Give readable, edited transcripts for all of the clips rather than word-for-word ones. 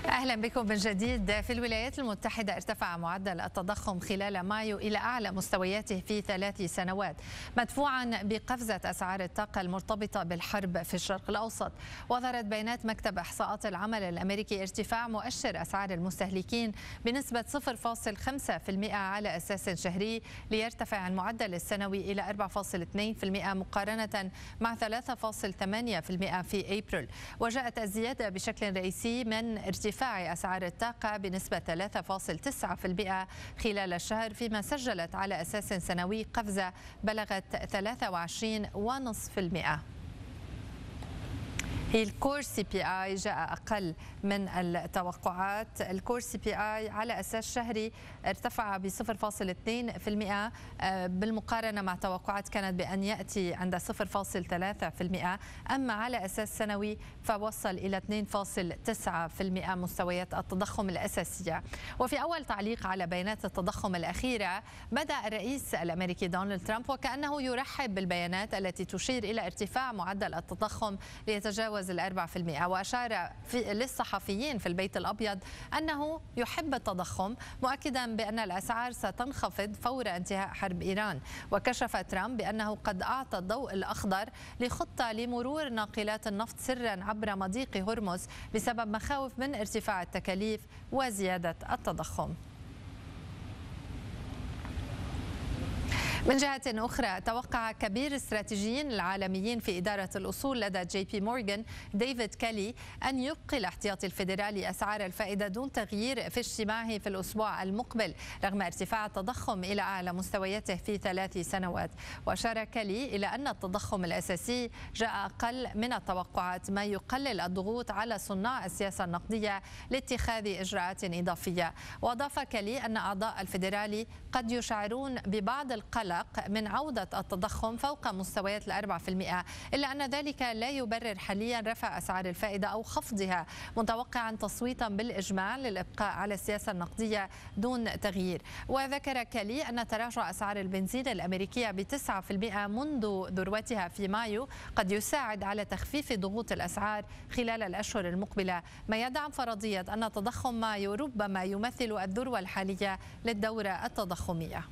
أهلا بكم من جديد. في الولايات المتحدة ارتفع معدل التضخم خلال مايو إلى أعلى مستوياته في 3 سنوات، مدفوعا بقفزة أسعار الطاقة المرتبطة بالحرب في الشرق الأوسط. وظهرت بيانات مكتب إحصاءات العمل الأمريكي ارتفاع مؤشر أسعار المستهلكين بنسبة 0.5% على أساس شهري، ليرتفع المعدل السنوي إلى 4.2% مقارنة مع 3.8% في أبريل. وجاءت الزيادة بشكل رئيسي من ارتفاع أسعار الطاقة بنسبة 3.9% خلال الشهر، فيما سجلت على أساس سنوي قفزة بلغت 23.5%. الكور سي بي اي جاء أقل من التوقعات. الكور سي بي اي على أساس شهري ارتفع ب 0.2% بالمقارنة مع توقعات كانت بأن يأتي عند 0.3%، أما على أساس سنوي فوصل إلى 2.9% مستويات التضخم الأساسية. وفي أول تعليق على بيانات التضخم الأخيرة، بدأ الرئيس الأمريكي دونالد ترامب وكأنه يرحب بالبيانات التي تشير إلى ارتفاع معدل التضخم ليتجاوز 4%، وأشار للصحفيين في البيت الأبيض أنه يحب التضخم، مؤكدا بأن الأسعار ستنخفض فور انتهاء حرب إيران. وكشف ترامب بأنه قد أعطى الضوء الأخضر لخطة لمرور ناقلات النفط سرا عبر مضيق هرمز بسبب مخاوف من ارتفاع التكاليف وزيادة التضخم. من جهة أخرى، توقع كبير الاستراتيجيين العالميين في إدارة الأصول لدى جي بي مورغان ديفيد كالي أن يبقي الاحتياطي الفيدرالي أسعار الفائدة دون تغيير في اجتماعه في الأسبوع المقبل رغم ارتفاع التضخم إلى أعلى مستوياته في 3 سنوات. وأشار كالي إلى أن التضخم الأساسي جاء أقل من التوقعات، ما يقلل الضغوط على صناع السياسة النقدية لاتخاذ إجراءات إضافية. وأضاف كالي أن أعضاء الفيدرالي قد يشعرون ببعض القلق من عودة التضخم فوق مستويات 4%، إلا أن ذلك لا يبرر حاليا رفع أسعار الفائدة أو خفضها، متوقعا تصويتا بالإجماع للإبقاء على السياسة النقدية دون تغيير. وذكر كالي أن تراجع أسعار البنزين الأمريكية ب9% منذ ذروتها في مايو قد يساعد على تخفيف ضغوط الأسعار خلال الأشهر المقبلة، ما يدعم فرضية أن تضخم مايو ربما يمثل الذروة الحالية للدورة التضخمية.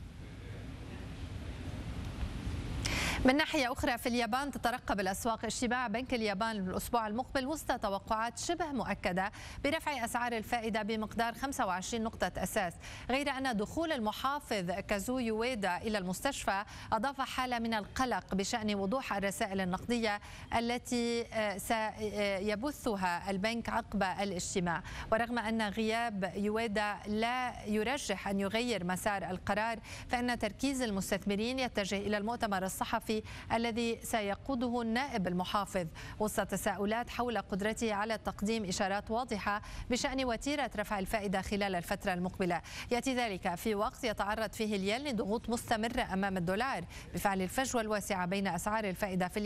من ناحية أخرى، في اليابان تترقب الأسواق اجتماع بنك اليابان الأسبوع المقبل وسط توقعات شبه مؤكدة برفع أسعار الفائدة بمقدار 25 نقطة أساس، غير أن دخول المحافظ كازو يويدا إلى المستشفى أضاف حالة من القلق بشأن وضوح الرسائل النقدية التي سيبثها البنك عقب الاجتماع. ورغم أن غياب يويدا لا يرجح أن يغير مسار القرار، فإن تركيز المستثمرين يتجه إلى المؤتمر الصحفي الذي سيقوده النائب المحافظ وسط تساؤلات حول قدرته على تقديم إشارات واضحة بشأن وتيرة رفع الفائدة خلال الفترة المقبلة. يأتي ذلك في وقت يتعرض فيه الين لضغوط مستمرة أمام الدولار بفعل الفجوة الواسعة بين أسعار الفائدة في